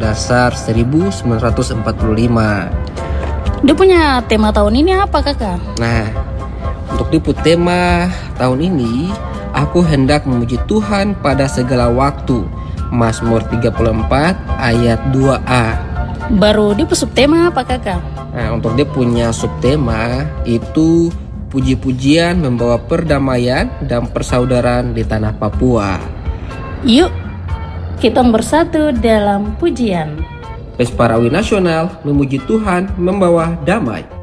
dasar 1945. Dia punya tema tahun ini apa, Kakak? Nah, untuk liput tema tahun ini, aku hendak memuji Tuhan pada segala waktu. Mazmur 34 ayat 2a. Baru dia subtema apa, Kakak? Nah, untuk dia punya subtema itu puji-pujian membawa perdamaian dan persaudaraan di tanah Papua. Yuk, kita bersatu dalam pujian. Pesparawi Nasional memuji Tuhan membawa damai.